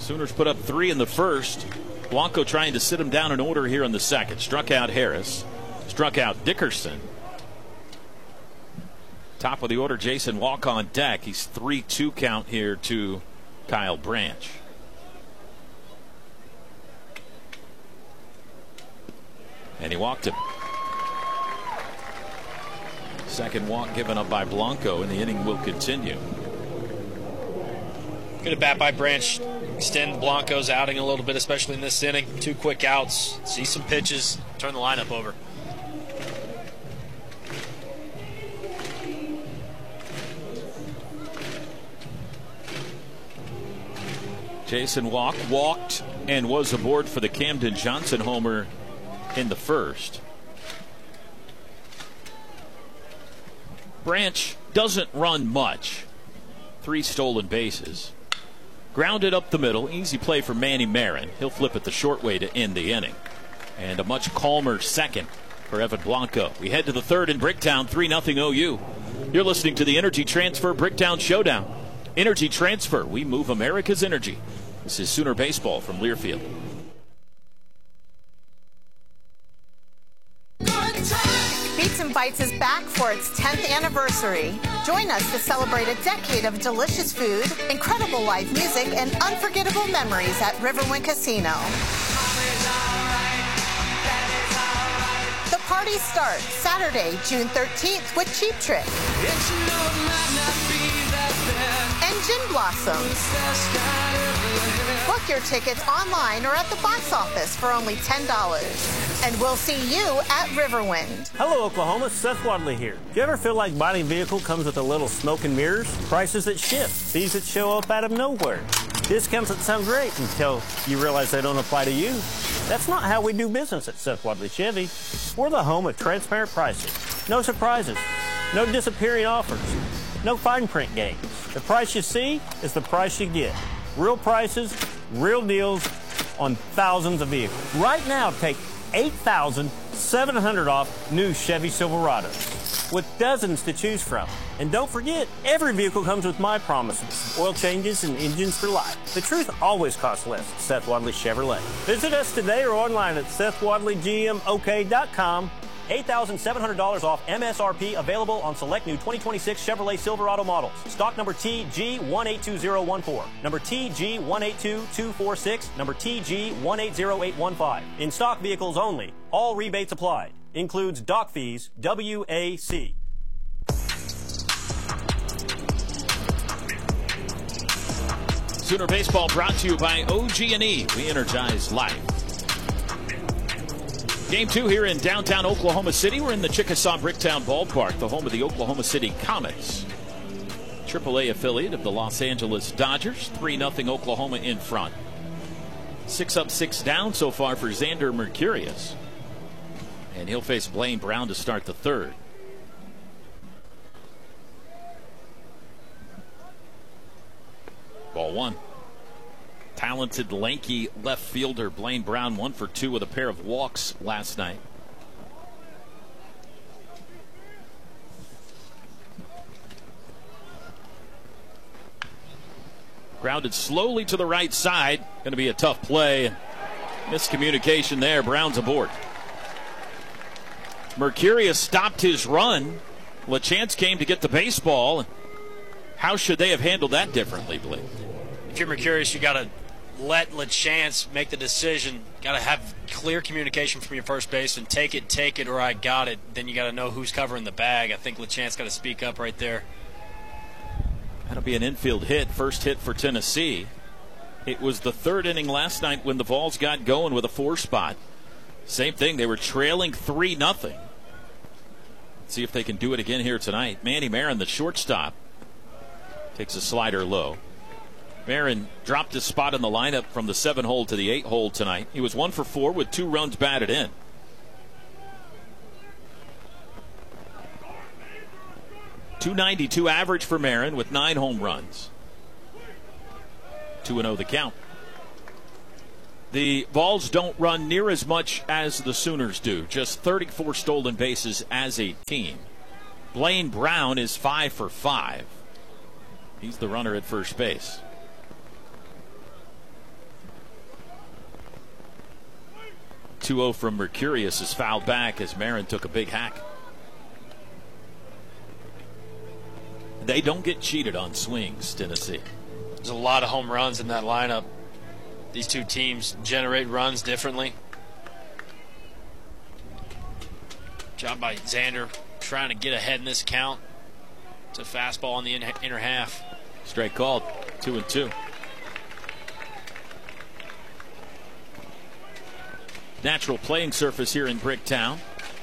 Sooners put up 3 in the first. Blanco trying to sit him down in order here in the second. Struck out Harris. Struck out Dickerson. Top of the order, Jason Walk on deck. He's 3-2 count here to Kyle Branch. And he walked him. Second walk given up by Blanco, and the inning will continue. Good at bat by Branch. Extend Blanco's outing a little bit, especially in this inning. 2 quick outs. See some pitches. Turn the lineup over. Jason walked and was aboard for the Camden Johnson homer in the first. Branch doesn't run much. 3 stolen bases. Grounded up the middle. Easy play for Manny Marin. He'll flip it the short way to end the inning. And a much calmer second for Evan Blanco. We head to the third in Bricktown, 3-0 OU. You're listening to the Energy Transfer Bricktown Showdown. Energy Transfer, we move America's energy. This is Sooner Baseball from Learfield. Beats and Bites is back for its 10th anniversary. Join us to celebrate a decade of delicious food, incredible live music, and unforgettable memories at Riverwind Casino. The party starts Saturday, June 13th with Cheap Trick and Gin Blossoms. Book your tickets online or at the box office for only $10. And we'll see you at Riverwind. Hello, Oklahoma. Seth Wadley here. Do you ever feel like buying a vehicle comes with a little smoke and mirrors? Prices that shift, fees that show up out of nowhere, discounts that sound great until you realize they don't apply to you. That's not how we do business at Seth Wadley Chevy. We're the home of transparent pricing. No surprises. No disappearing offers. No fine print games. The price you see is the price you get. Real prices, real deals on thousands of vehicles. Right now, take $8,700 off new Chevy Silverados with dozens to choose from. And don't forget, every vehicle comes with my promises, oil changes and engines for life. The truth always costs less at Seth Wadley Chevrolet. Visit us today or online at SethWadleyGMOK.com. $8,700 off MSRP available on select new 2026 Chevrolet Silverado models. Stock number TG182014, number TG182246, number TG180815. In stock vehicles only. All rebates applied. Includes dock fees, WAC. Sooner Baseball brought to you by OG&E. We energize life. Game 2 here in downtown Oklahoma City. We're in the Chickasaw Bricktown Ballpark, the home of the Oklahoma City Comets. AAA affiliate of the Los Angeles Dodgers. 3-0 Oklahoma in front. 6 up, 6 down so far for Xander Mercurius. And he'll face Blaine Brown to start the third. Ball 1. Talented, lanky left fielder Blaine Brown, 1 for 2 with a pair of walks last night. Grounded slowly to the right side. Going to be a tough play. Miscommunication there. Brown's aboard. Mercurius stopped his run. LaChance came to get the baseball. How should they have handled that differently, Blake? If you're Mercurius, you got to let LaChance make the decision. Got to have clear communication from your first baseman. Take it, or I got it. Then you got to know who's covering the bag. I think LaChance got to speak up right there. That'll be an infield hit. First hit for Tennessee. It was the third inning last night when the Vols got going with a 4 spot. Same thing. They were trailing 3-0. Let's see if they can do it again here tonight. Manny Marin, the shortstop, takes a slider low. Marin dropped his spot in the lineup from the 7-hole to the 8-hole tonight. He was 1 for 4 with 2 runs batted in. .292 average for Marin with 9 home runs. 2-0 the count. The Vols don't run near as much as the Sooners do. Just 34 stolen bases as a team. Blaine Brown is 5 for 5. He's the runner at first base. 2-0 from Mercurius is fouled back as Marin took a big hack. They don't get cheated on swings, Tennessee. There's a lot of home runs in that lineup. These two teams generate runs differently. Job by Xander trying to get ahead in this count. It's a fastball in the inner half. Straight called, 2-2. Natural playing surface here in Bricktown.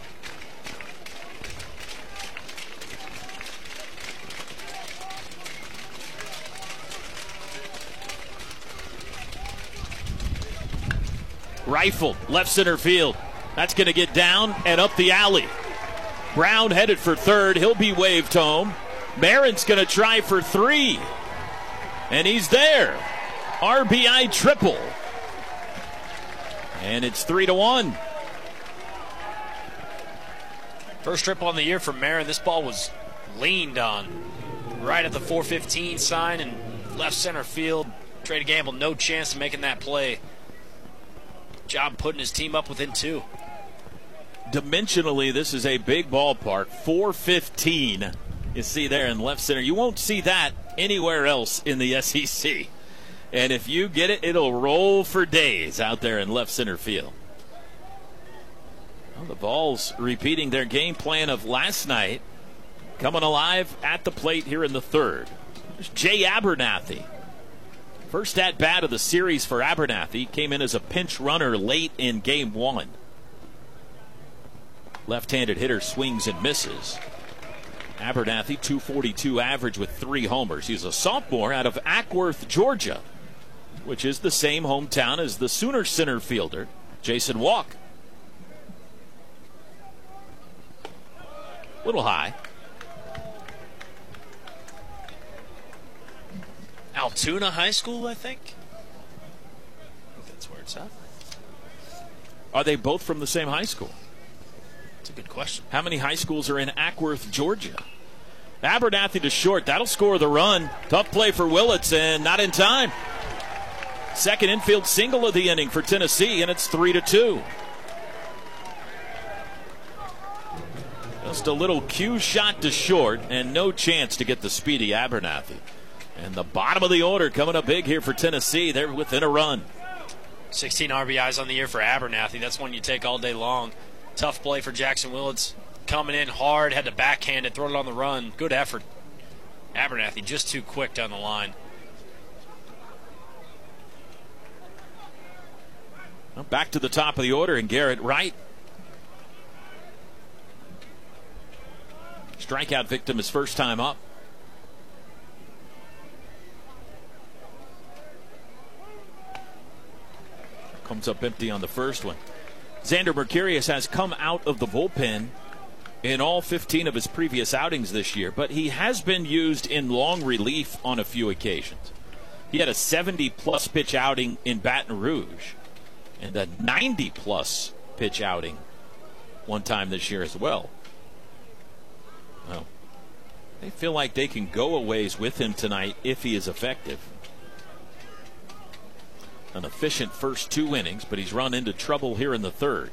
Rifled, left center field. That's going to get down and up the alley. Brown headed for third. He'll be waved home. Marin's going to try for 3. And he's there. RBI triple. And it's 3-1. First triple on the year for Marin. This ball was leaned on right at the 415 sign in left center field. Trey Gamble, no chance of making that play. Job putting his team up within 2. Dimensionally, this is a big ballpark. 415 you see there in left center. You won't see that anywhere else in the SEC. And if you get it, it'll roll for days out there in left center field. Well, the Vols repeating their game plan of last night, coming alive at the plate here in the third. There's Jay Abernathy. First at bat of the series for Abernathy. Came in as a pinch runner late in game 1. Left-handed hitter swings and misses. Abernathy, .242 average with 3 homers. He's a sophomore out of Ackworth, Georgia, which is the same hometown as the Sooner center fielder, Jason Walk. Little high. Altoona High School, I think that's where it's at. Are they both from the same high school? That's a good question. How many high schools are in Ackworth, Georgia? Abernathy to short. That'll score the run. Tough play for Willits, and not in time. Second infield single of the inning for Tennessee, and it's 3-2. Just a little cue shot to short, and no chance to get the speedy Abernathy. And the bottom of the order coming up big here for Tennessee. They're within a run. 16 RBIs on the year for Abernathy. That's one you take all day long. Tough play for Jackson Willits. Coming in hard, had to backhand it, throw it on the run. Good effort. Abernathy just too quick down the line. Well, back to the top of the order, and Garrett Wright. Strikeout victim his first time up. Comes up empty on the first one. Xander Mercurius has come out of the bullpen in all 15 of his previous outings this year, but he has been used in long relief on a few occasions. He had a 70-plus pitch outing in Baton Rouge and a 90-plus pitch outing one time this year as well. Well, they feel like they can go a ways with him tonight if he is effective. An efficient first 2 innings, but he's run into trouble here in the third.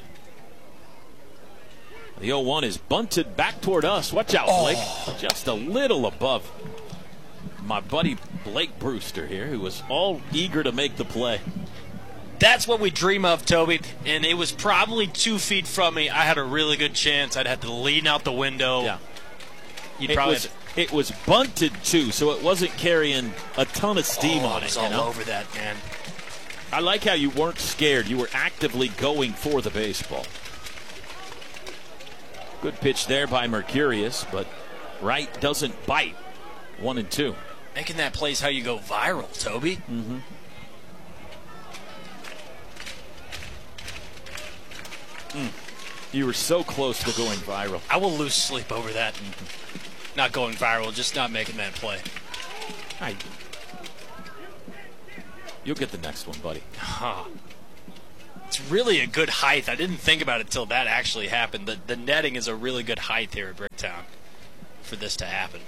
The 0-1 is bunted back toward us. Watch out, Blake. Just a little above my buddy Blake Brewster here, who was all eager to make the play. That's what we dream of, Toby. And it was probably 2 feet from me. I had a really good chance. I'd have to lean out the window. Yeah. It was bunted too, so it wasn't carrying a ton of steam on it. It's all over that, man. I like how you weren't scared. You were actively going for the baseball. Good pitch there by Mercurius, but Wright doesn't bite. 1-2. Making that play is how you go viral, Toby. Mm-hmm. You were so close to going viral. I will lose sleep over that. Not going viral, just not making that play. You'll get the next one, buddy. It's really a good height. I didn't think about it until that actually happened. The netting is a really good height here at Bricktown for this to happen.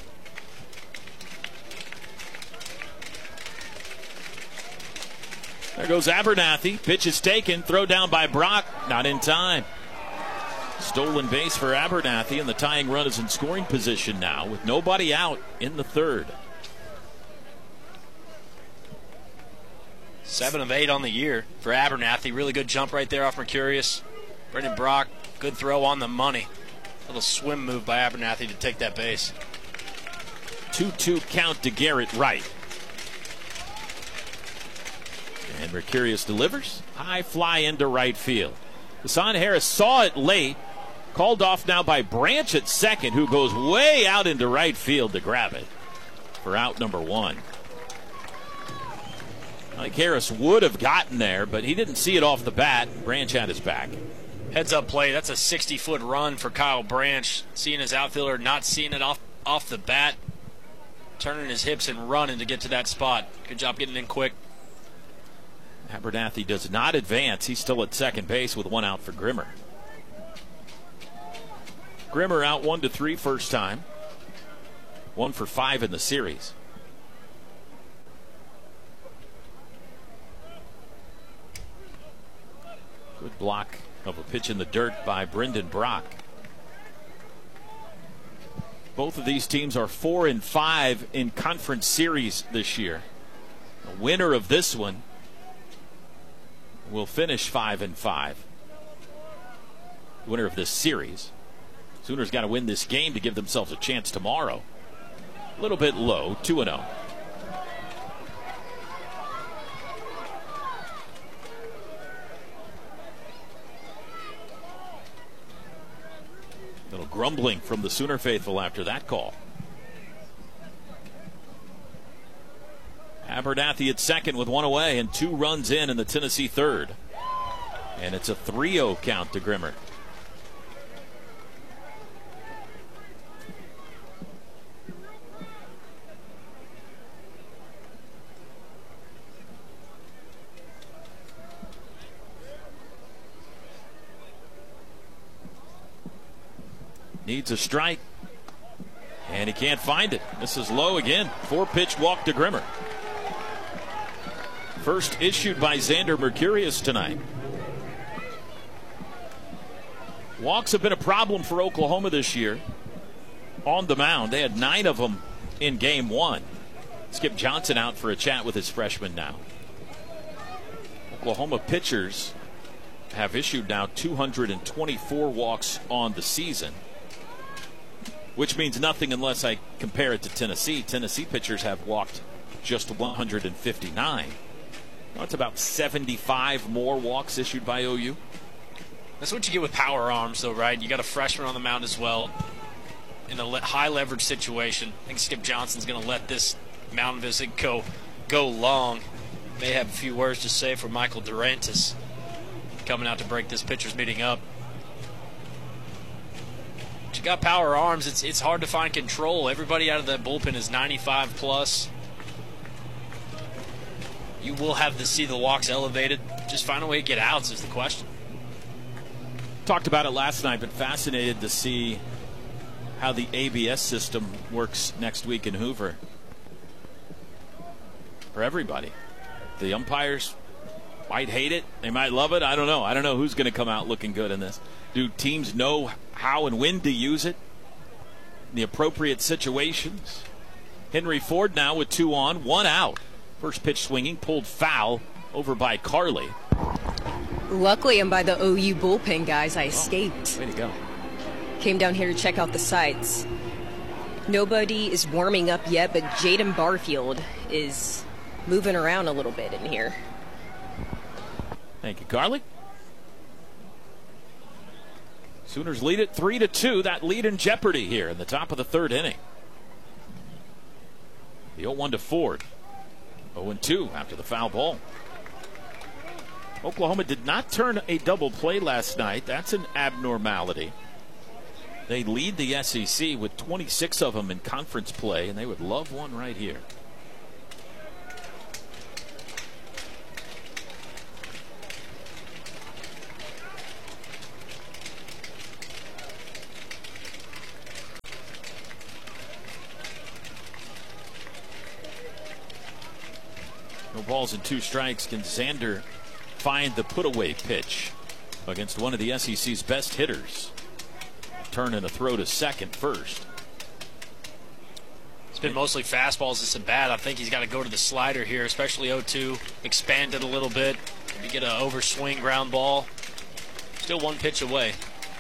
There goes Abernathy. Pitch is taken. Throw down by Brock. Not in time. Stolen base for Abernathy, and the tying run is in scoring position now with nobody out in the third. 7 of 8 on the year for Abernathy. Really good jump right there off Mercurius. Brendan Brock, good throw on the money. Little swim move by Abernathy to take that base. 2-2 count to Garrett Wright. And Mercurius delivers. High fly into right field. Hassan Harris saw it late. Called off now by Branch at second, who goes way out into right field to grab it for out number 1. Like Harris would have gotten there, but he didn't see it off the bat. Branch had his back. Heads up play. That's a 60-foot run for Kyle Branch. Seeing his outfielder, not seeing it off the bat. Turning his hips and running to get to that spot. Good job getting in quick. Abernathy does not advance. He's still at second base with 1 out for Grimmer. Grimmer out 1-3 first time. 1 for 5 in the series. Good block of a pitch in the dirt by Brendan Brock. Both of these teams are 4-5 in conference series this year. The winner of this one will finish 5-5. The winner of this series. Sooners got to win this game to give themselves a chance tomorrow. A little bit low, 2-0. Little grumbling from the Sooner faithful after that call. Abernathy at second with 1 away and 2 runs in the Tennessee third. And it's a 3-0 count to Grimmer. Needs a strike, and he can't find it. This is low again. 4-pitch walk to Grimmer. First issued by Xander Mercurius tonight. Walks have been a problem for Oklahoma this year on the mound. They had 9 of them in game 1. Skip Johnson out for a chat with his freshman now. Oklahoma pitchers have issued now 224 walks on the season, which means nothing unless I compare it to Tennessee. Tennessee pitchers have walked just 159. That's about 75 more walks issued by OU. That's what you get with power arms, though, right? You got a freshman on the mound as well in a high leverage situation. I think Skip Johnson's going to let this mound visit go long. May have a few words to say for Michael Durantis coming out to break this pitchers meeting up. But you got power arms. It's hard to find control. Everybody out of that bullpen is 95 plus. You will have to see the walks elevated. Just find a way to get outs is the question. Talked about it last night, but fascinated to see how the ABS system works next week in Hoover. For everybody. The umpires might hate it. They might love it. I don't know. I don't know who's going to come out looking good in this. Do teams know how and when to use it in the appropriate situations? Henry Ford now with 2 on, 1 out. First pitch swinging, pulled foul over by Carly. Luckily, I'm by the OU bullpen, guys. I escaped. Way to go. Came down here to check out the sights. Nobody is warming up yet, but Jaden Barfield is moving around a little bit in here. Thank you, Carly. Sooners lead it 3-2. That lead in jeopardy here in the top of the 3rd inning. The 0-1 to Ford. 0-2 after the foul ball. Oklahoma did not turn a double play last night. That's an abnormality. They lead the SEC with 26 of them in conference play, and they would love one right here. No balls and 2 strikes. Can Xander find the put-away pitch against one of the SEC's best hitters? Turn and a throw to second first. It's been mostly fastballs. It's a bat. I think he's got to go to the slider here, especially 0-2. Expand it a little bit. Maybe get an overswing ground ball. Still 1 pitch away.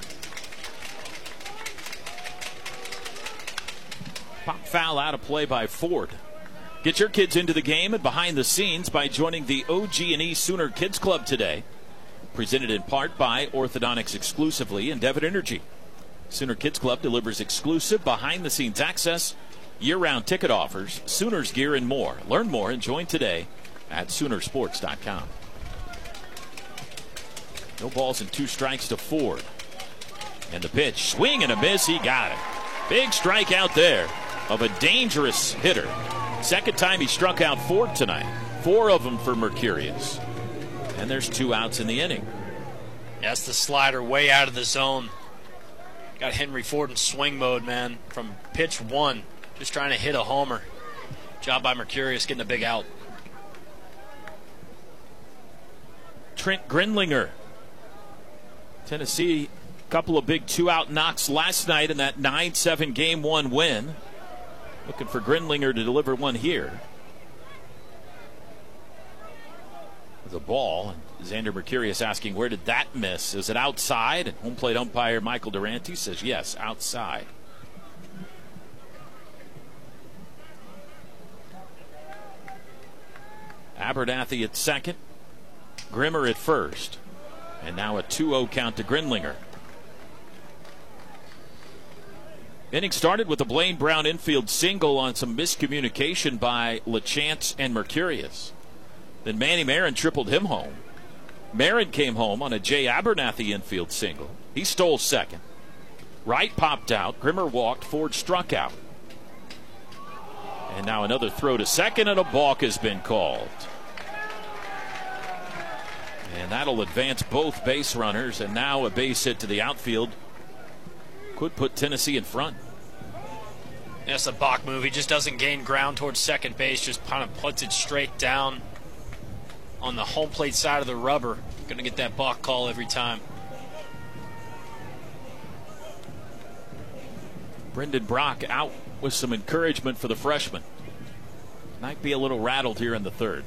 Pop foul out of play by Ford. Get your kids into the game and behind the scenes by joining the OG&E Sooner Kids Club today. Presented in part by Orthodontics exclusively and Devitt Energy. Sooner Kids Club delivers exclusive behind-the-scenes access, year-round ticket offers, Sooners gear, and more. Learn more and join today at Soonersports.com. No balls and 2 strikes to Ford. And the pitch, swing and a miss, he got it. Big strikeout there of a dangerous hitter. Second time he struck out Ford tonight. 4 of them for Mercurius. And there's 2 outs in the inning. That's the slider way out of the zone. Got Henry Ford in swing mode, man, from pitch 1. Just trying to hit a homer. Job by Mercurius getting a big out. Trent Grinlinger. Tennessee, a couple of big 2-out knocks last night in that 9-7 Game 1 win. Looking for Grinlinger to deliver one here. The ball, and Xander Mercurius asking, where did that miss? Is it outside? And home plate umpire Michael Durante says yes, outside. Abernathy at second, Grimmer at first, and now a 2-0 count to Grinlinger. Inning started with a Blaine Brown infield single on some miscommunication by LaChance and Mercurius. Then Manny Marin tripled him home. Marin came home on a Jay Abernathy infield single. He stole second. Wright popped out. Grimmer walked. Ford struck out. And now another throw to second, and a balk has been called. And that'll advance both base runners, and now a base hit to the outfield could put Tennessee in front. That's a balk move. He just doesn't gain ground towards second base, just kind of puts it straight down on the home plate side of the rubber. Going to get that balk call every time. Brendan Brock out with some encouragement for the freshman. Might be a little rattled here in the third.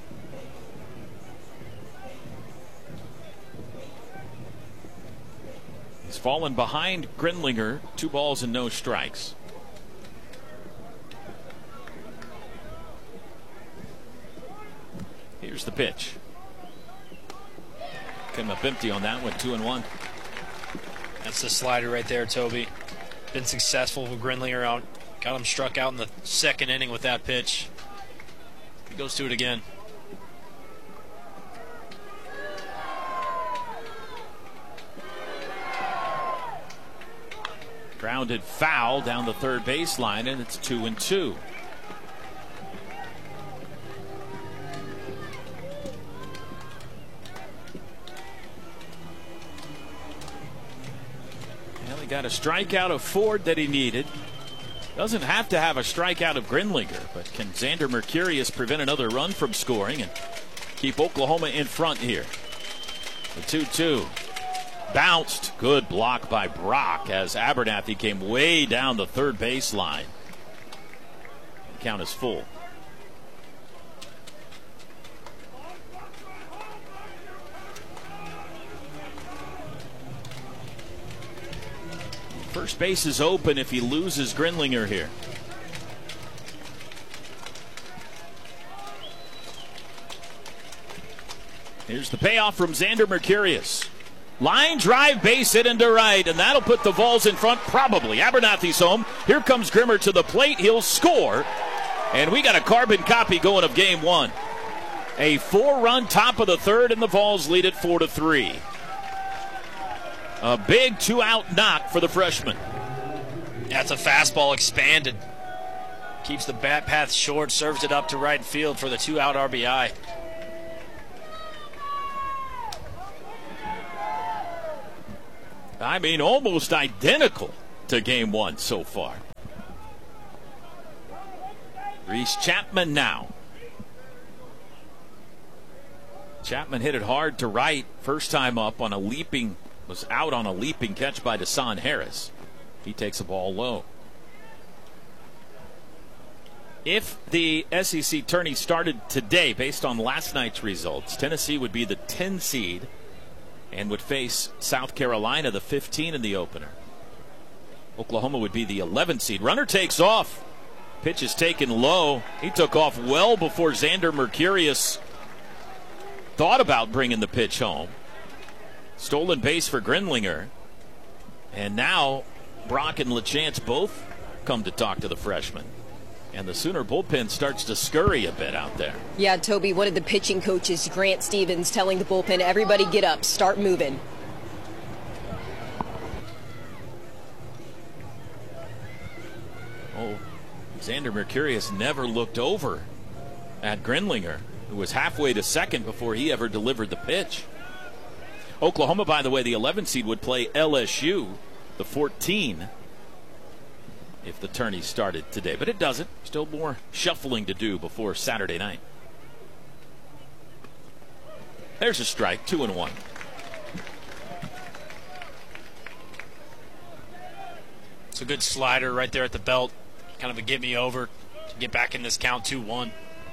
He's fallen behind Grinlinger, 2 balls and no strikes. Here's the pitch. Came up empty on that one, 2-1. That's the slider right there, Toby. Been successful with Grinlinger out. Got him struck out in the second inning with that pitch. He goes to it again. Grounded foul down the third baseline, and it's 2-2. Well, he got a strikeout of Ford that he needed. Doesn't have to have a strikeout of Grinlinger, but can Xander Mercurius prevent another run from scoring and keep Oklahoma in front here? The 2-2. Bounced. Good block by Brock as Abernathy came way down the third baseline. The count is full. First base is open if he loses Grinlinger here. Here's the payoff from Xander Mercurius. Line drive, base hit into right, and that'll put the Vols in front probably. Abernathy's home. Here comes Grimmer to the plate. He'll score. And we got a carbon copy going of Game 1. A 4-run top of the third, and the Vols lead it 4-3. A big 2-out knock for the freshman. That's a fastball expanded. Keeps the bat path short, serves it up to right field for the 2-out RBI. I mean, almost identical to Game 1 so far. Reese Chapman now. Chapman hit it hard to right first time up on a leaping, was out on a leaping catch by Deshaun Harris. He takes the ball low. If the SEC tourney started today, based on last night's results, Tennessee would be the 10 seed and would face South Carolina, the 15 in the opener. Oklahoma would be the 11 seed. Runner takes off. Pitch is taken low. He took off well before Xander Mercurius thought about bringing the pitch home. Stolen base for Grinlinger. And now Brock and LaChance both come to talk to the freshman. And the Sooner bullpen starts to scurry a bit out there. Yeah, Toby, one of the pitching coaches, Grant Stevens, telling the bullpen, everybody get up, start moving. Oh, Xander Mercurius never looked over at Grinlinger, who was halfway to second before he ever delivered the pitch. Oklahoma, by the way, the 11 seed would play LSU, the 14, if the tourney started today. But it doesn't. Still more shuffling to do before Saturday night. There's a strike, 2-1. It's a good slider right there at the belt. Kind of a get me over to get back in this count, 2-1.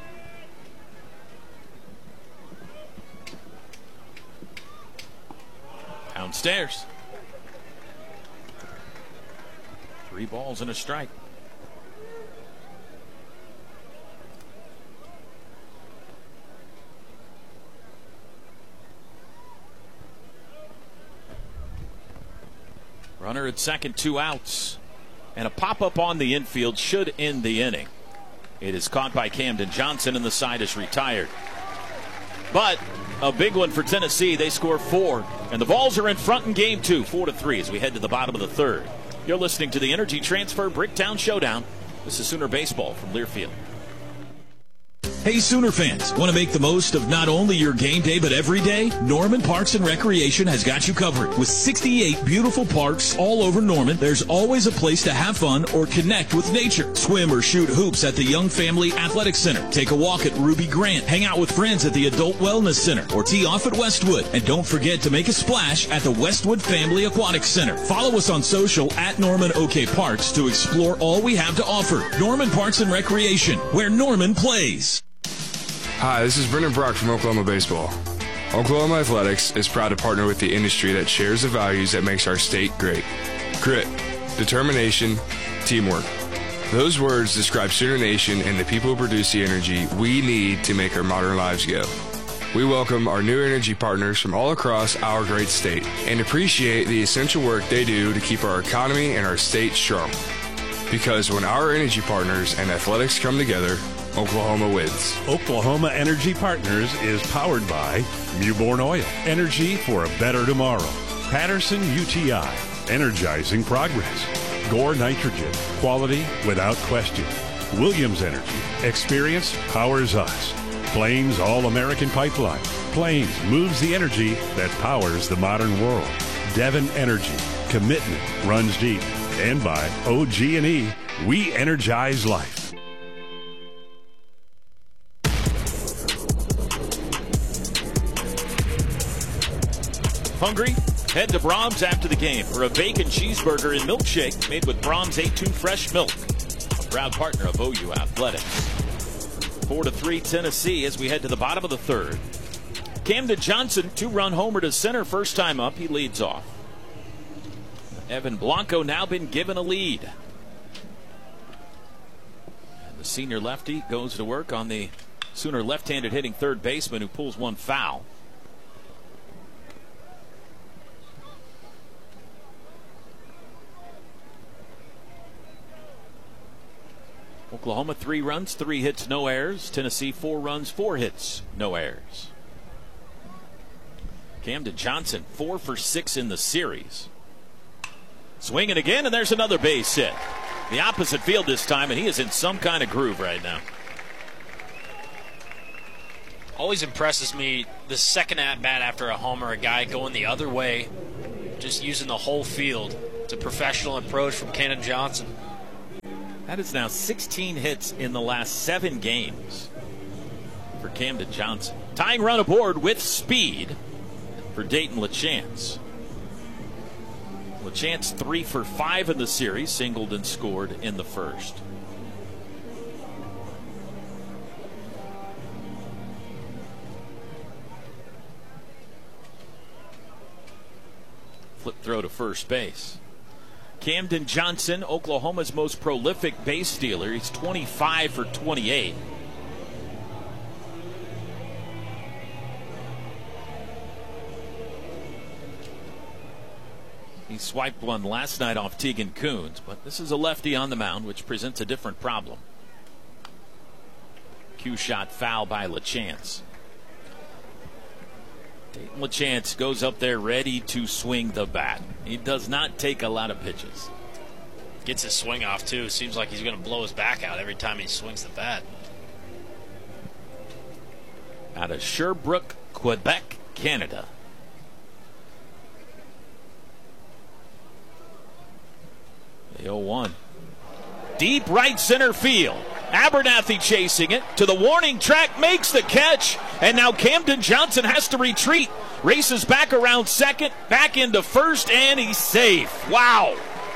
Downstairs. 3 balls and a strike. Runner at second, 2 outs. And a pop-up on the infield should end the inning. It is caught by Camden Johnson, and the side is retired. But a big one for Tennessee. They score 4, and the Vols are in front in game 2, 4-3, as we head to the bottom of the third. You're listening to the Energy Transfer Bricktown Showdown. This is Sooner Baseball from Learfield. Hey Sooner fans, want to make the most of not only your game day but every day? Norman Parks and Recreation has got you covered. With 68 beautiful parks all over Norman, there's always a place to have fun or connect with nature. Swim or shoot hoops at the Young Family Athletic Center. Take a walk at Ruby Grant. Hang out with friends at the Adult Wellness Center or tee off at Westwood. And don't forget to make a splash at the Westwood Family Aquatic Center. Follow us on social at Norman OK Parks to explore all we have to offer. Norman Parks and Recreation, where Norman plays. Hi, this is Brendan Brock from Oklahoma Baseball. Oklahoma Athletics is proud to partner with the industry that shares the values that makes our state great. Grit, determination, teamwork. Those words describe Sooner Nation and the people who produce the energy we need to make our modern lives go. We welcome our new energy partners from all across our great state and appreciate the essential work they do to keep our economy and our state strong. Because when our energy partners and athletics come together, Oklahoma wins. Oklahoma Energy Partners is powered by Mewborn Oil, energy for a better tomorrow. Patterson UTI, energizing progress. Gore Nitrogen, quality without question. Williams Energy, experience powers us. Plains All-American Pipeline. Plains moves the energy that powers the modern world. Devon Energy, commitment runs deep. And by OG&E, we energize life. Hungry? Head to Brahms after the game for a bacon cheeseburger and milkshake made with Brahms A2 fresh milk, a proud partner of OU Athletics. 4-3 Tennessee as we head to the bottom of the third. Camden Johnson, 2-run homer to center, first time up, he leads off. Evan Blanco now been given a lead. And the senior lefty goes to work on the Sooner left-handed hitting third baseman who pulls one foul. Oklahoma 3 runs, 3 hits, no errors. Tennessee 4 runs, 4 hits, no errors. Camden Johnson 4 for 6 in the series. Swinging again, and there's another base hit. The opposite field this time, and he is in some kind of groove right now. Always impresses me the second at-bat after a homer, a guy going the other way, just using the whole field. It's a professional approach from Camden Johnson. That is now 16 hits in the last 7 games for Camden Johnson. Tying run aboard with speed for Dayton LaChance. LaChance 3 for 5 in the series, singled and scored in the first. Flip throw to first base. Camden Johnson, Oklahoma's most prolific base stealer. He's 25 for 28. He swiped one last night off Tegan Coons, but this is a lefty on the mound, which presents a different problem. Cue shot foul by LaChance. Dayton LaChance goes up there ready to swing the bat. He does not take a lot of pitches. Gets his swing off, too. Seems like he's going to blow his back out every time he swings the bat. Out of Sherbrooke, Quebec, Canada. The 0-1. Deep right center field. Abernathy chasing it to the warning track, makes the catch, and now Camden Johnson has to retreat. Races back around second, back into first, and he's safe. Wow.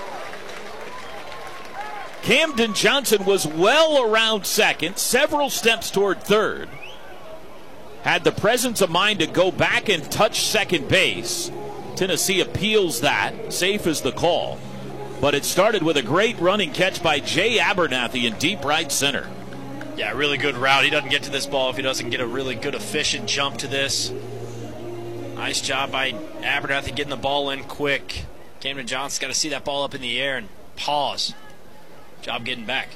Camden Johnson was well around second, several steps toward third. Had the presence of mind to go back and touch second base. Tennessee appeals that. Safe is the call. But it started with a great running catch by Jay Abernathy in deep right center. Yeah, really good route. He doesn't get to this ball if he doesn't get a really good, efficient jump to this. Nice job by Abernathy getting the ball in quick. Camden Johnson's got to see that ball up in the air and pause. Job getting back.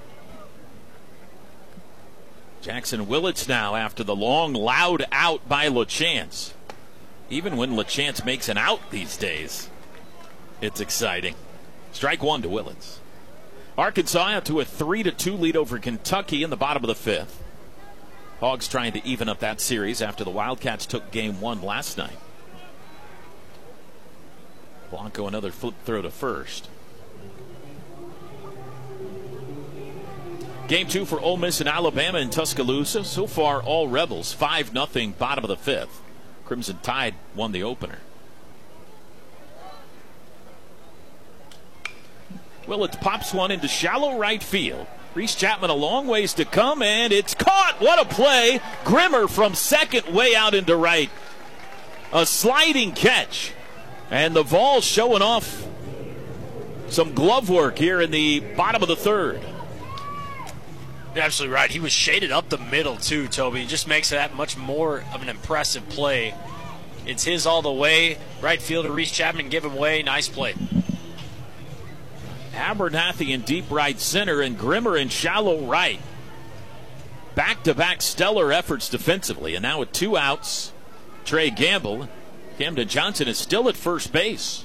Jackson Willits now after the long, loud out by LaChance. Even when LaChance makes an out these days, it's exciting. Strike one to Willits. Arkansas out to a 3-2 lead over Kentucky in the bottom of the fifth. Hogs trying to even up that series after the Wildcats took game one last night. Blanco another flip throw to first. Game two for Ole Miss and Alabama in Tuscaloosa. So far, all Rebels 5-0 bottom of the fifth. Crimson Tide won the opener. Willits pops one into shallow right field. Reese Chapman a long ways to come, and it's caught. What a play. Grimmer from second way out into right. A sliding catch. And the Vols showing off some glove work here in the bottom of the third. You're absolutely right. He was shaded up the middle, too, Toby. It just makes that much more of an impressive play. It's his all the way. Right fielder Reese Chapman give him way. Nice play. Abernathy in deep right center and Grimmer in shallow right. Back-to-back stellar efforts defensively. And now with 2 outs, Trey Gamble. Camden Johnson is still at first base.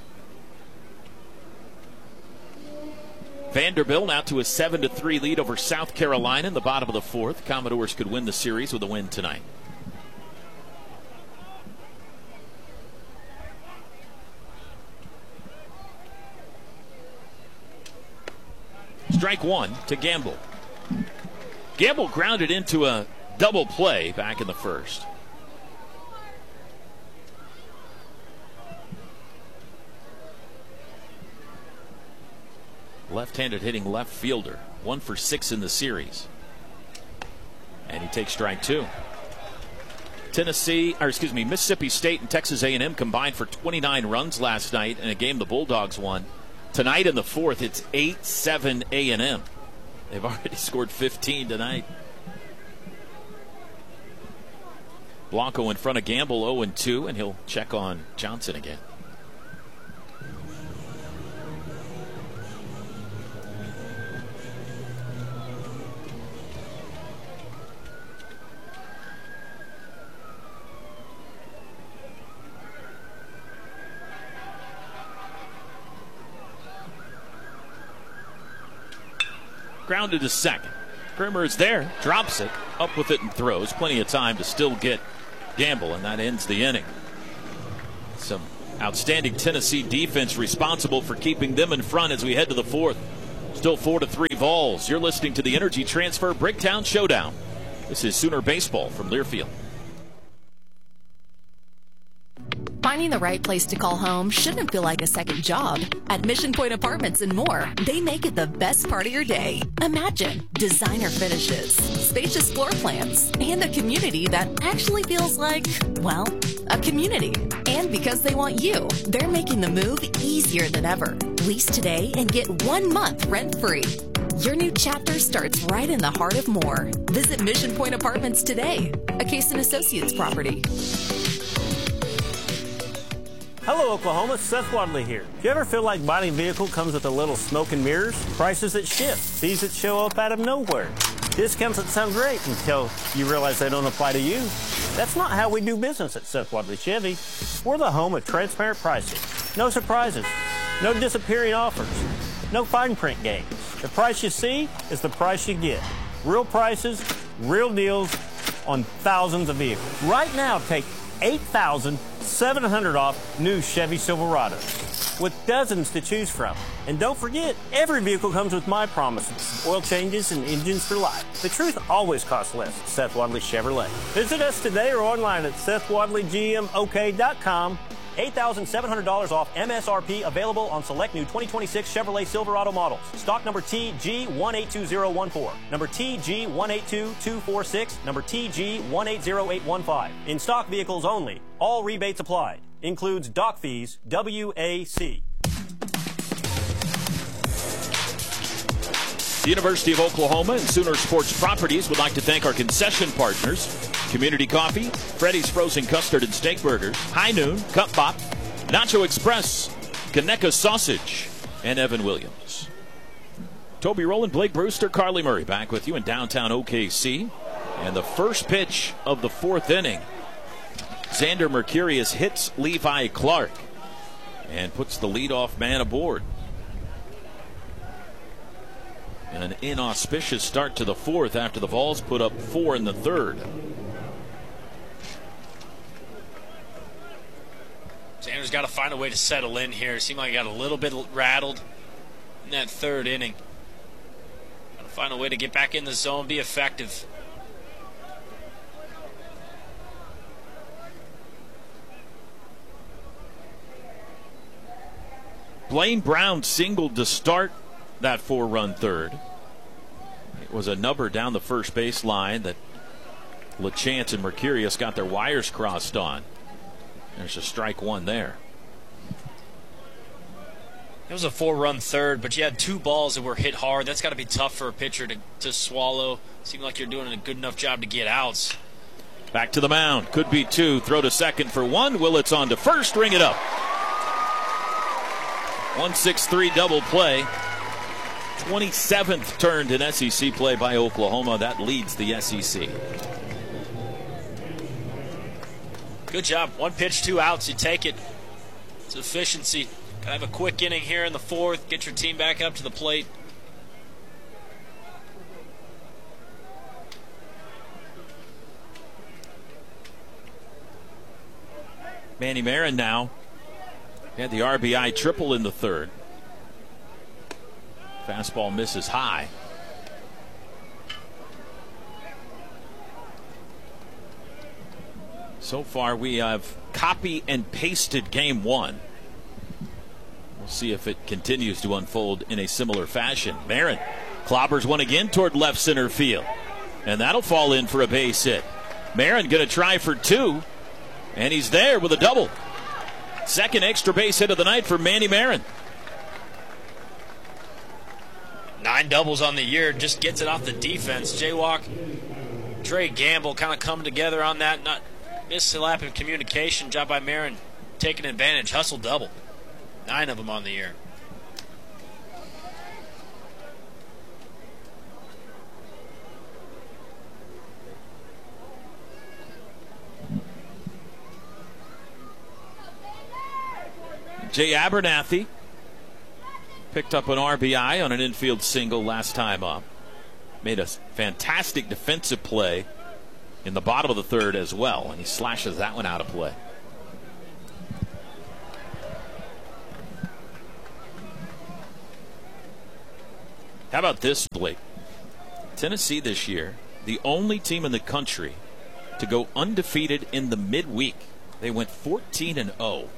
Vanderbilt out to a 7-3 lead over South Carolina in the bottom of the fourth. Commodores could win the series with a win tonight. Strike one to Gamble. Gamble grounded into a double play back in the first. Left-handed hitting left fielder. 1 for 6 in the series. And he takes strike two. Mississippi State and Texas A&M combined for 29 runs last night in a game the Bulldogs won. Tonight in the fourth, it's 8-7 A&M. They've already scored 15 tonight. Blanco in front of Gamble 0-2, and he'll check on Johnson again. Grounded to second. Grimmer is there, drops it, up with it and throws. Plenty of time to still get Gamble, and that ends the inning. Some outstanding Tennessee defense responsible for keeping them in front as we head to the fourth. Still 4-3 Vols. You're listening to the Energy Transfer Bricktown Showdown This is Sooner Baseball from Learfield. Finding the right place to call home shouldn't feel like a second job. At Mission Point Apartments and more, they make it the best part of your day. Imagine designer finishes, spacious floor plans, and a community that actually feels like, well, a community. And because they want you, they're making the move easier than ever. Lease today and get 1 month rent-free. Your new chapter starts right in the heart of Moore. Visit Mission Point Apartments today, a Case & Associates property. Hello, Oklahoma. Seth Wadley here. Do you ever feel like buying a vehicle comes with a little smoke and mirrors? Prices that shift, fees that show up out of nowhere, discounts that sound great until you realize they don't apply to you. That's not how we do business at Seth Wadley Chevy. We're the home of transparent pricing. No surprises, no disappearing offers, no fine print games. The price you see is the price you get. Real prices, real deals on thousands of vehicles. Right now, take $8,700 off new Chevy Silverados with dozens to choose from. And don't forget, every vehicle comes with my promises. Oil changes and engines for life. The truth always costs less at Seth Wadley Chevrolet. Visit us today or online at SethWadleyGMOK.com. $8,700 off MSRP available on select new 2026 Chevrolet Silverado models. Stock number TG182014, number TG182246, number TG180815. In stock vehicles only. All rebates applied. Includes dock fees, WAC. The University of Oklahoma and Sooner Sports Properties would like to thank our concession partners: Community Coffee, Freddy's Frozen Custard and Steak Burgers, High Noon, Cup Bop, Nacho Express, Conecuh Sausage, and Evan Williams. Toby Rowland, Blake Brewster, Carly Murray back with you in downtown OKC. And the first pitch of the fourth inning, Xander Mercurius hits Levi Clark and puts the leadoff man aboard. An inauspicious start to the fourth after the Vols put up 4 in the third. Xander's got to find a way to settle in here. It seemed like he got a little bit rattled in that third inning. Got to find a way to get back in the zone, be effective. Blaine Brown singled to start that 4-run third. It was a number down the first base line that LaChance and Mercurius got their wires crossed on. There's a strike one there. It was a 4-run third, but you had 2 balls that were hit hard. That's got to be tough for a pitcher to swallow. Seemed like you're doing a good enough job to get outs. Back to the mound. Could be 2. Throw to second for 1. Willits on to first. Ring it up. 1-6-3 double play. 27th turned in SEC play by Oklahoma. That leads the SEC. Good job. 1 pitch, 2 outs. You take it. It's efficiency. Gotta have a quick inning here in the fourth. Get your team back up to the plate. Manny Marin now had the RBI triple in the third. Fastball misses high. So far we have copy and pasted game 1. We'll see if it continues to unfold in a similar fashion. Marin clobbers one again toward left center field, and that'll fall in for a base hit. Marin going to try for 2, and he's there with a double. Second extra base hit of the night for Manny Marin. 9 doubles on the year, just gets it off the defense. Jaywalk, Trey Gamble kind of come together on that. Not mislap in communication. Job by Marin, taking advantage. Hustle double. 9 of them on the year. Jay Abernathy picked up an RBI on an infield single last time up. Made a fantastic defensive play in the bottom of the third as well, and he slashes that one out of play. How about this, Blake? Tennessee this year, the only team in the country to go undefeated in the midweek. They went 14-0.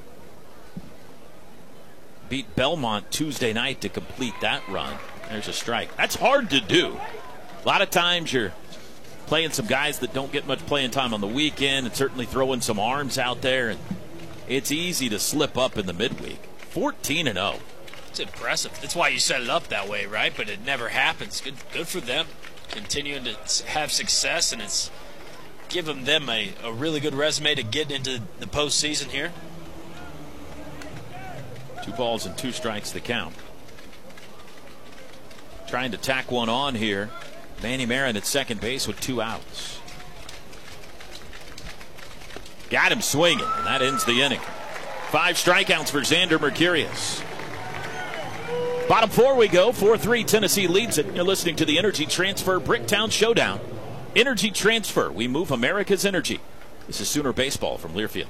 Beat Belmont Tuesday night to complete that run. There's a strike. That's hard to do. A lot of times you're playing some guys that don't get much playing time on the weekend and certainly throwing some arms out there. And it's easy to slip up in the midweek. 14-0. It's impressive. That's why you set it up that way, right? But it never happens. Good for them. Continuing to have success, and it's giving them a really good resume to get into the postseason here. 2 balls and 2 strikes to count. Trying to tack one on here. Manny Marin at second base with 2 outs. Got him swinging, and that ends the inning. 5 strikeouts for Xander Mercurius. Bottom 4 we go. 4-3 Tennessee leads it. You're listening to the Energy Transfer Bricktown Showdown. Energy Transfer. We move America's energy. This is Sooner Baseball from Learfield.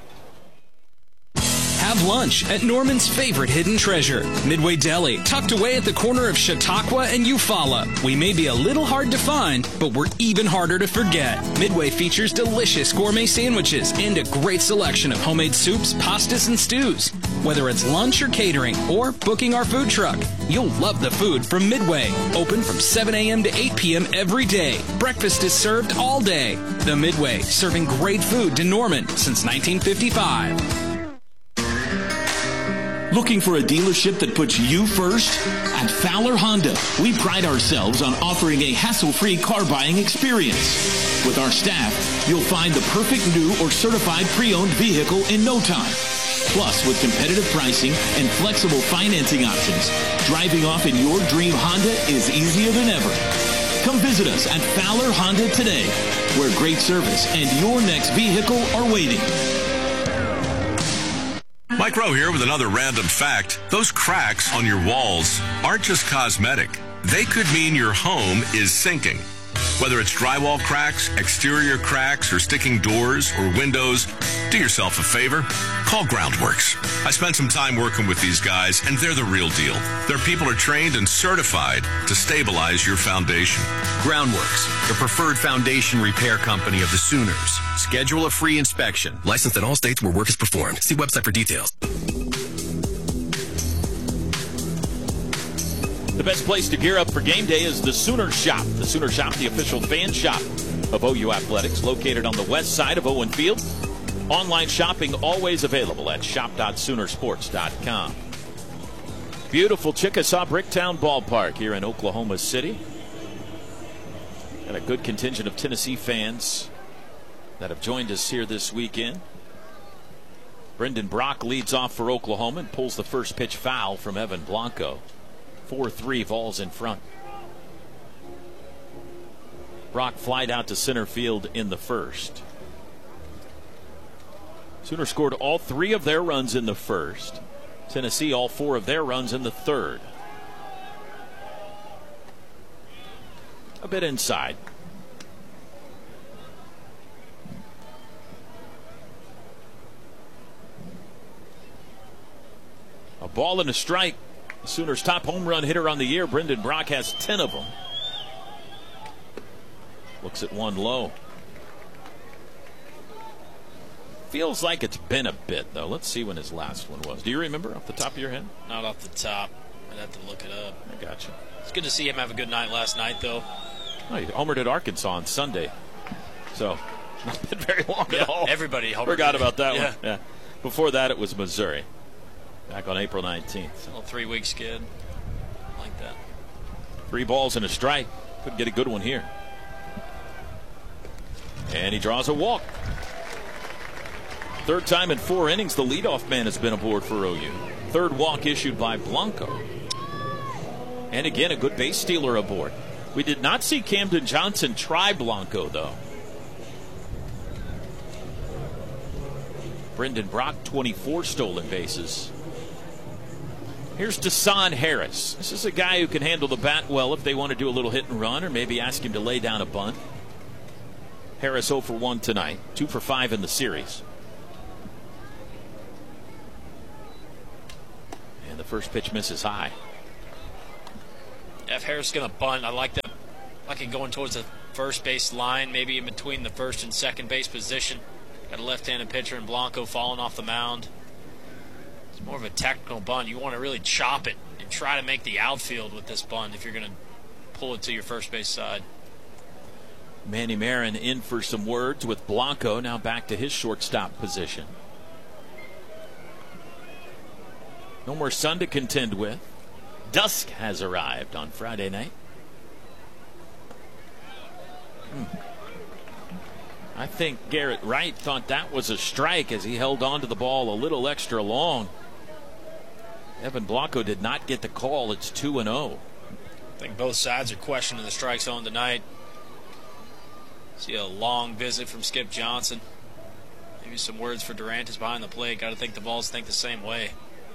Have lunch at Norman's favorite hidden treasure, Midway Deli, tucked away at the corner of Chautauqua and Eufaula. We may be a little hard to find, but we're even harder to forget. Midway features delicious gourmet sandwiches and a great selection of homemade soups, pastas, and stews. Whether it's lunch or catering or booking our food truck, you'll love the food from Midway. Open from 7 a.m. to 8 p.m. every day. Breakfast is served all day. The Midway, serving great food to Norman since 1955. Looking for a dealership that puts you first? At Fowler Honda, we pride ourselves on offering a hassle-free car buying experience. With our staff, you'll find the perfect new or certified pre-owned vehicle in no time. Plus, with competitive pricing and flexible financing options, driving off in your dream Honda is easier than ever. Come visit us at Fowler Honda today, where great service and your next vehicle are waiting. Mike Rowe here with another random fact. Those cracks on your walls aren't just cosmetic. They could mean your home is sinking. Whether it's drywall cracks, exterior cracks, or sticking doors or windows, do yourself a favor. Call Groundworks. I spent some time working with these guys, and they're the real deal. Their people are trained and certified to stabilize your foundation. Groundworks, the preferred foundation repair company of the Sooners. Schedule a free inspection. Licensed in all states where work is performed. See website for details. The best place to gear up for game day is the Sooner Shop. The Sooner Shop, the official fan shop of OU Athletics, located on the west side of Owen Field. Online shopping always available at shop.soonersports.com. Beautiful Chickasaw Bricktown Ballpark here in Oklahoma City. Got a good contingent of Tennessee fans that have joined us here this weekend. Brendan Brock leads off for Oklahoma and pulls the first pitch foul from Evan Blanco. 4-3 Vols in front. Brock flied out to center field in the first. Sooners scored all 3 of their runs in the first. Tennessee all 4 of their runs in the third. A bit inside. A ball and a strike. The Sooners' top home run hitter on the year, Brendan Brock, has 10 of them. Looks at one low. Feels like it's been a bit, though. Let's see when his last one was. Do you remember off the top of your head? Not off the top. I'd have to look it up. I gotcha. It's good to see him have a good night last night, though. Oh, he homered at Arkansas on Sunday. So, not been very long at all. Everybody homered. Forgot about that one. Yeah. Before that, it was Missouri. Back on April 19th. A little 3-week skid. Like that. 3 balls and a strike. Couldn't get a good one here. And he draws a walk. Third time in 4 innings the leadoff man has been aboard for OU. Third walk issued by Blanco. And again, a good base stealer aboard. We did not see Camden Johnson try Blanco, though. Brendan Brock, 24 stolen bases. Here's Desan Harris. This is a guy who can handle the bat well if they want to do a little hit and run or maybe ask him to lay down a bunt. Harris 0 for 1 tonight, 2 for 5 in the series. And the first pitch misses high. Yeah, if Harris is going to bunt, I like that. I like it going towards the first base line, maybe in between the first and second base position. Got a left-handed pitcher in Blanco falling off the mound. It's more of a technical bunt. You want to really chop it and try to make the outfield with this bunt if you're going to pull it to your first base side. Manny Marin in for some words with Blanco, now back to his shortstop position. No more sun to contend with. Dusk has arrived on Friday night. I think Garrett Wright thought that was a strike as he held on to the ball a little extra long. Evan Blanco did not get the call. It's 2-0. I think both sides are questioning the strike zone tonight. See a long visit from Skip Johnson. Maybe some words for Durantis behind the plate. Got to think the Vols think the same way.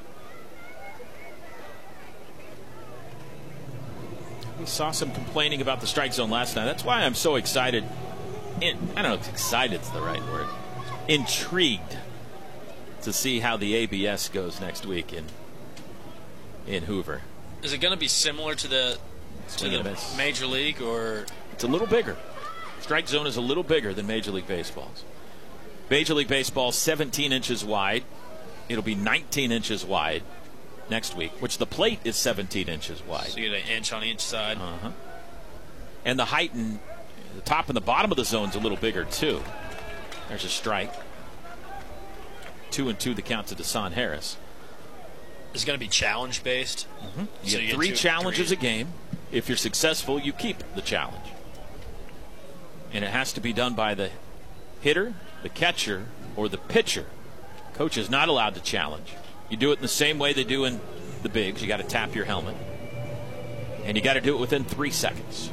We saw some complaining about the strike zone last night. That's why I'm so excited. I don't know if excited's the right word. Intrigued to see how the ABS goes next week in Hoover. Is it going to be similar to the Major League, or it's a little bigger? Strike zone is a little bigger than Major League Baseball's. Major League Baseball 17 inches wide. It'll be 19 inches wide next week, which the plate is 17 inches wide. So you get an inch on each side. And the height and the top and the bottom of the zone's a little bigger too. There's a strike. 2-2 the count to Desan Harris. Is it going to be challenge based? You get 3 challenges a game. If you're successful, you keep the challenge. And it has to be done by the hitter, the catcher, or the pitcher. Coach is not allowed to challenge. You do it in the same way they do in the bigs. You got to tap your helmet. And you got to do it within 3 seconds.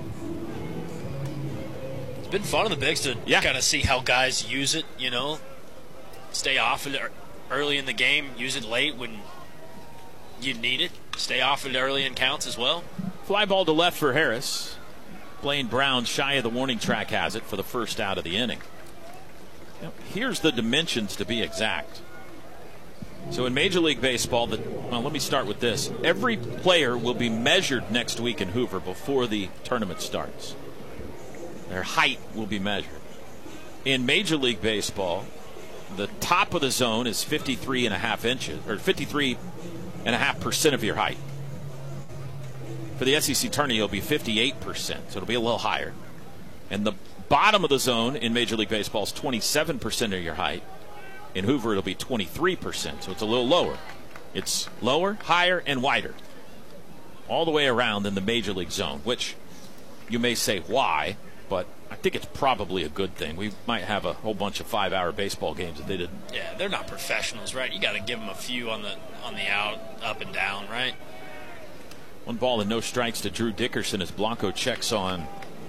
It's been fun in the bigs to kind of see how guys use it, you know. Stay off it early in the game, use it late when you need it. Stay off it early in counts as well. Fly ball to left for Harris. Blaine Brown, shy of the warning track, has it for the first out of the inning. Now, here's the dimensions to be exact. So in Major League Baseball, let me start with this. Every player will be measured next week in Hoover before the tournament starts. Their height will be measured. In Major League Baseball, the top of the zone is 53.5 inches, or 53.5% of your height. For the SEC tourney, it'll be 58%, so it'll be a little higher. And the bottom of the zone in Major League Baseball is 27% of your height. In Hoover, it'll be 23%, so it's a little lower. It's lower, higher, and wider. All the way around in the Major League zone, which you may say, why? But I think it's probably a good thing. We might have a whole bunch of 5-hour baseball games that they didn't. Yeah, they're not professionals, right? You got to give them a few on the out, up and down, right? 1 ball and no strikes to Drew Dickerson as Blanco checks on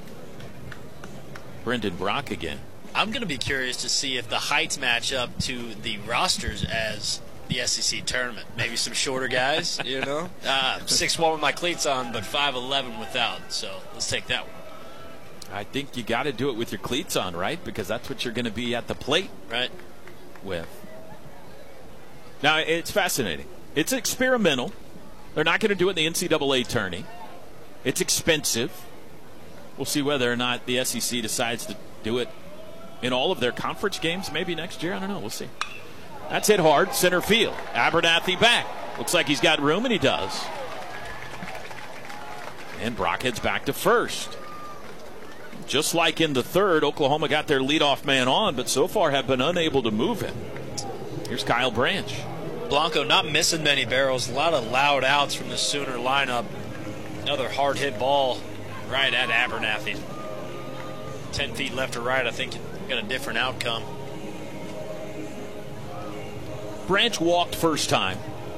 Brendan Brock again. I'm going to be curious to see if the heights match up to the rosters as the SEC tournament. Maybe some shorter guys, you know? 6'1" with my cleats on, but 5'11" without. So let's take that one. I think you got to do it with your cleats on, right? Because that's what you're going to be at the plate right with. Now, it's fascinating. It's experimental. They're not going to do it in the NCAA tourney. It's expensive. We'll see whether or not the SEC decides to do it in all of their conference games maybe next year. I don't know. We'll see. That's hit hard. Center field. Abernathy back. Looks like he's got room, and he does. And Brock heads back to first. Just like in the third, Oklahoma got their leadoff man on, but so far have been unable to move him. Here's Kyle Branch. Blanco not missing many barrels. A lot of loud outs from the Sooner lineup. Another hard hit ball right at Abernathy. 10 feet left or right, I think got a different outcome. Branch walked first time.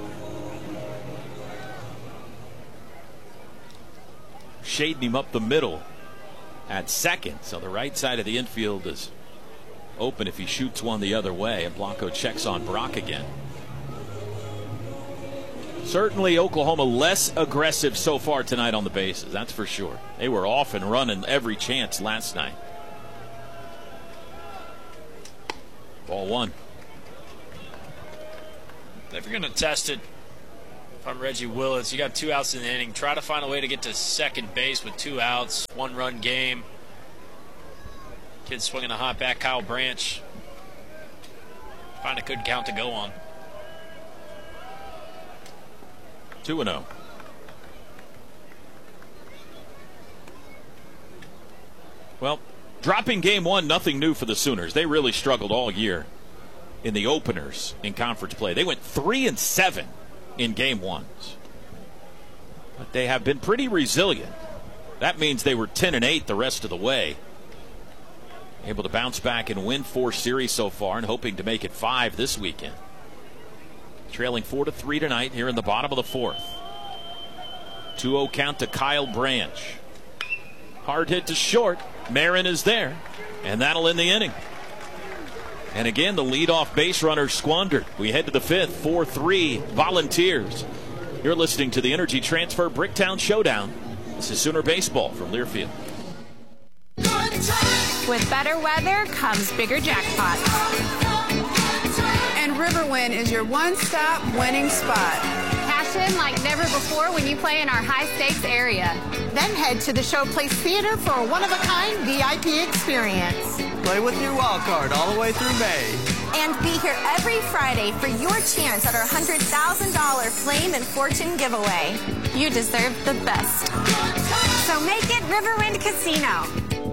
Shading him up the middle at second, so the right side of the infield is open if he shoots one the other way, and Blanco checks on Brock again. Certainly Oklahoma less aggressive so far tonight on the bases, that's for sure. They were off and running every chance last night. Ball 1. If you're going to test it, if I'm Reggie Willits, you got 2 outs in the inning. Try to find a way to get to second base with 2 outs, 1-run game. Kid swinging a hot bat, Kyle Branch. Find a good count to go on. 2-0. Well, dropping game one, nothing new for the Sooners. They really struggled all year in the openers in conference play. They went 3-7 in game ones. But they have been pretty resilient. That means they were 10-8 the rest of the way. Able to bounce back and win 4 series so far and hoping to make it 5 this weekend. Trailing 4-3 tonight here in the bottom of the 4th. 2-0 count to Kyle Branch. Hard hit to short. Marin is there, and that'll end the inning. And again, the leadoff base runner squandered. We head to the 5th, 4-3 Volunteers. You're listening to the Energy Transfer Bricktown Showdown. This is Sooner Baseball from Learfield. With better weather comes bigger jackpots. And Riverwind is your one-stop winning spot. Cash in like never before when you play in our high-stakes area. Then head to the Showplace Theater for a one-of-a-kind VIP experience. Play with your wild card all the way through May. And be here every Friday for your chance at our $100,000 Flame and Fortune giveaway. You deserve the best. So make it Riverwind Casino.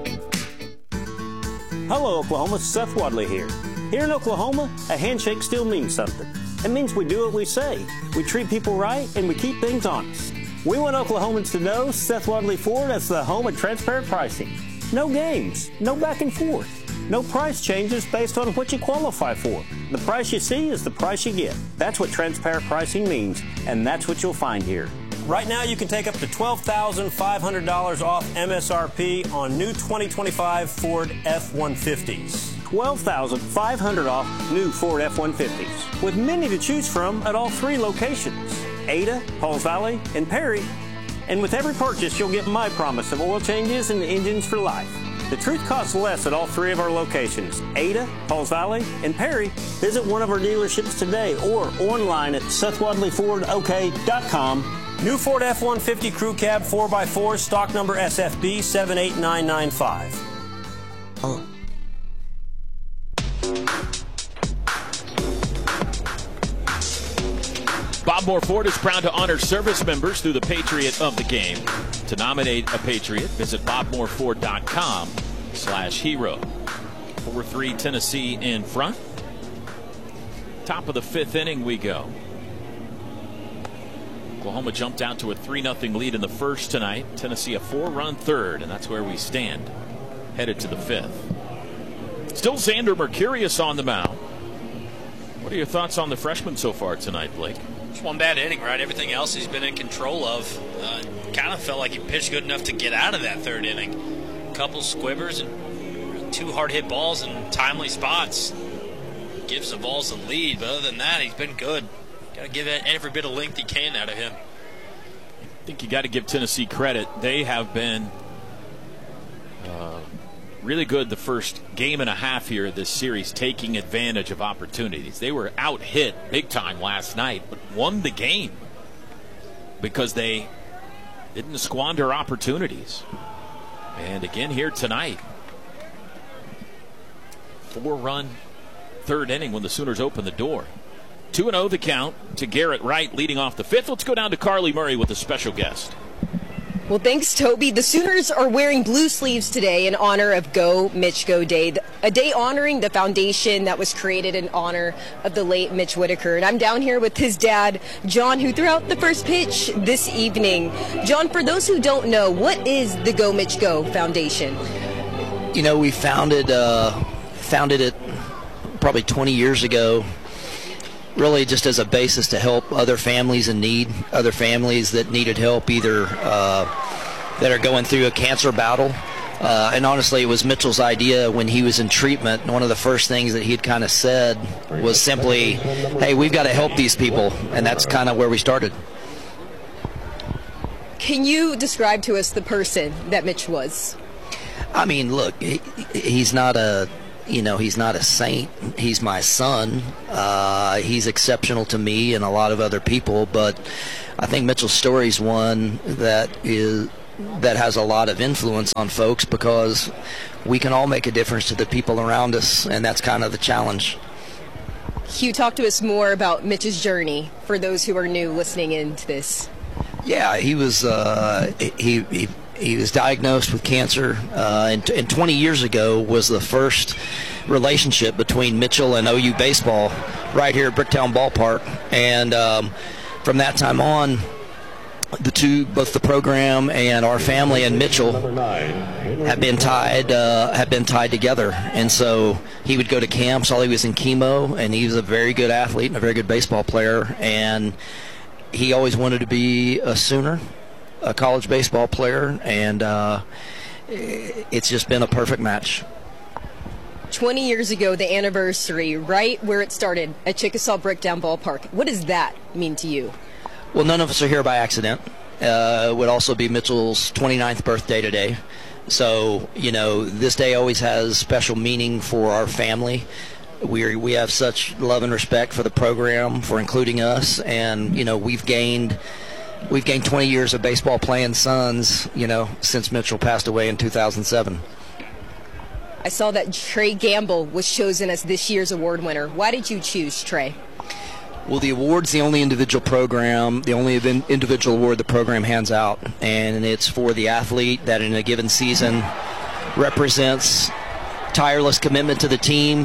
Hello, Oklahoma. Seth Wadley here. Here in Oklahoma, a handshake still means something. It means we do what we say. We treat people right, and we keep things honest. We want Oklahomans to know Seth Wadley Ford as the home of transparent pricing. No games, no back and forth. No price changes based on what you qualify for. The price you see is the price you get. That's what transparent pricing means, and that's what you'll find here. Right now, you can take up to $12,500 off MSRP on new 2025 Ford F-150s. $12,500 off new Ford F-150s, with many to choose from at all 3 locations, Ada, Pauls Valley, and Perry. And with every purchase, you'll get my promise of oil changes and engines for life. The truth costs less at all 3 of our locations, Ada, Pauls Valley, and Perry. Visit one of our dealerships today or online at SethWadleyFordOK.com. New Ford F-150 Crew Cab 4x4, stock number SFB 78995. Bob Moore Ford is proud to honor service members through the Patriot of the Game. To nominate a Patriot, visit bobmooreford.com/hero. 4-3 Tennessee in front. Top of the 5th inning we go. Oklahoma jumped out to a 3-0 lead in the first tonight. Tennessee a 4-run third, and that's where we stand. Headed to the 5th. Still Xander Mercurius on the mound. What are your thoughts on the freshman so far tonight, Blake? Just one bad inning, right? Everything else he's been in control of. Kind of felt like he pitched good enough to get out of that 3rd inning. A couple squibbers and 2 hard-hit balls in timely spots. Gives the Vols the lead, but other than that, he's been good. Got to give it every bit of length he can out of him. I think you got to give Tennessee credit. They have been really good the first game and a half here of this series, taking advantage of opportunities. They were out-hit big time last night, but won the game because they didn't squander opportunities. And again here tonight, 4-run 3rd inning when the Sooners open the door. 2-0 the count to Garrett Wright leading off the 5th. Let's go down to Carly Murray with a special guest. Well, thanks, Toby. The Sooners are wearing blue sleeves today in honor of Go Mitch Go Day, a day honoring the foundation that was created in honor of the late Mitch Whitaker. And I'm down here with his dad, John, who threw out the first pitch this evening. John, for those who don't know, what is the Go Mitch Go Foundation? You know, we founded it probably 20 years ago, really just as a basis to help other families in need, other families that needed help, either that are going through a cancer battle. And honestly, it was Mitchell's idea when he was in treatment. One of the first things that he had kind of said was simply, hey, we've got to help these people. And that's kind of where we started. Can you describe to us the person that Mitch was? I mean, look, he's not a saint. He's my son. He's exceptional to me and a lot of other people, but I think Mitchell's story is one that that has a lot of influence on folks, because we can all make a difference to the people around us, and that's kind of the challenge. Hugh, talk to us more about Mitch's journey for those who are new listening into this. Yeah, he was he was diagnosed with cancer, and 20 years ago was the first relationship between Mitchell and OU baseball right here at Bricktown Ballpark, and from that time on, both the program and our family and Mitchell have been tied together. And so he would go to camps while he was in chemo, and he was a very good athlete and a very good baseball player. And he always wanted to be a Sooner, a college baseball player, and it's just been a perfect match. 20 years ago, the anniversary, right where it started at Chickasaw Bricktown Ballpark. What does that mean to you? Well, none of us are here by accident. It would also be Mitchell's 29th birthday today. So, this day always has special meaning for our family. We have such love and respect for the program, for including us, and, we've gained 20 years of baseball playing sons, since Mitchell passed away in 2007. I saw that Trey Gamble was chosen as this year's award winner. Why did you choose Trey? Well, the award's the only individual individual award the program hands out, and it's for the athlete that in a given season represents tireless commitment to the team,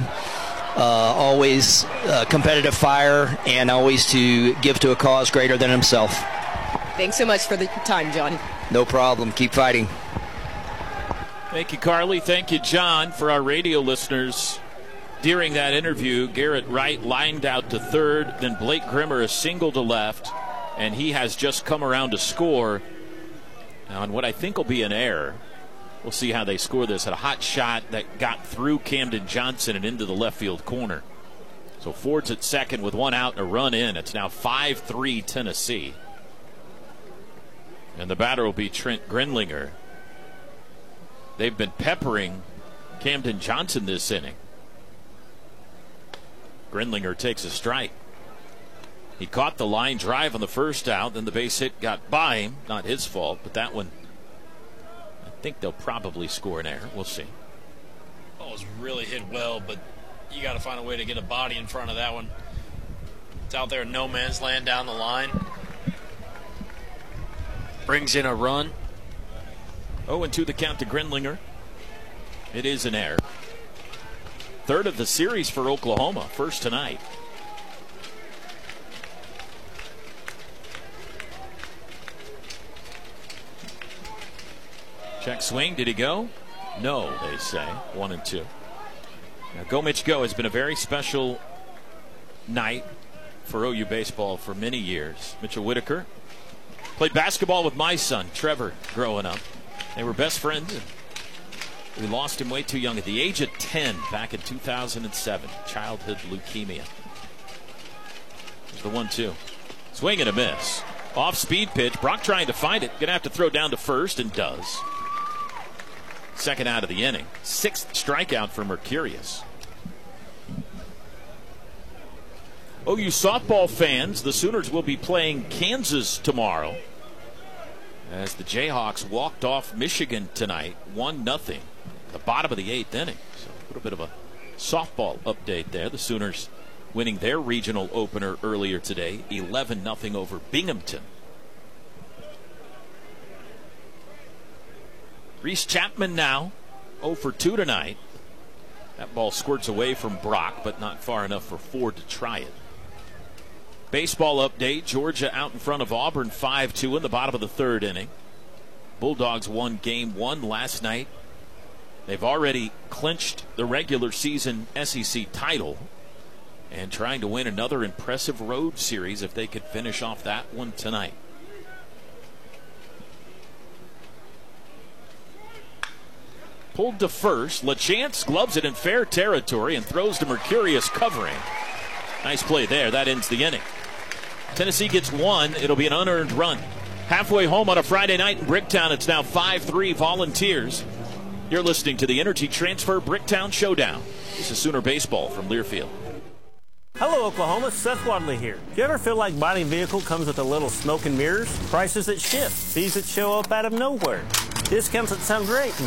always competitive fire, and always to give to a cause greater than himself. Thanks so much for the time, John. No problem. Keep fighting. Thank you, Carly. Thank you, John. For our radio listeners, during that interview, Garrett Wright lined out to third, then Blake Grimmer a single to left, and he has just come around to score on what I think will be an error. We'll see how they score this. At a hot shot that got through Camden Johnson and into the left field corner. So Ford's at second with one out and a run in. It's now 5-3 Tennessee. And the batter will be Trent Grinlinger. They've been peppering Camden Johnson this inning. Grinlinger takes a strike. He caught the line drive on the first out, then the base hit got by him. Not his fault, but that one, I think they'll probably score an error. We'll see. Oh, it was really hit well, but you got to find a way to get a body in front of that one. It's out there in no man's land down the line. Brings in a run. 0-2 the count to Grinlinger. It is an error. Third of the series for Oklahoma. First tonight. Check swing. Did he go? No, they say. 1-2. Now, Go Mitch Go has been a very special night for OU baseball for many years. Mitchell Whitaker played basketball with my son, Trevor, growing up. They were best friends, and we lost him way too young at the age of 10 back in 2007. Childhood leukemia. There's the 1-2. Swing and a miss. Off speed pitch. Brock trying to find it. Going to have to throw down to first, and does. Second out of the inning. Sixth strikeout for Mercurius. OU softball fans, the Sooners will be playing Kansas tomorrow as the Jayhawks walked off Michigan tonight, 1-0, the bottom of the 8th inning. So a little bit of a softball update there. The Sooners winning their regional opener earlier today, 11-0 over Binghamton. Reese Chapman now 0 for 2 tonight. That ball squirts away from Brock, but not far enough for Ford to try it. Baseball update. Georgia out in front of Auburn 5-2 in the bottom of the 3rd inning. Bulldogs won game 1 last night. They've already clinched the regular season SEC title and trying to win another impressive road series if they could finish off that one tonight. Pulled to first. LaChance gloves it in fair territory and throws to Mercurius covering. Nice play there. That ends the inning. Tennessee gets 1. It'll be an unearned run. Halfway home on a Friday night in Bricktown. It's now 5-3 Volunteers. You're listening to the Energy Transfer Bricktown Showdown. This is Sooner Baseball from Learfield. Hello, Oklahoma. Seth Wadley here. Do you ever feel like buying a vehicle comes with a little smoke and mirrors? Prices that shift, fees that show up out of nowhere, discounts that sound great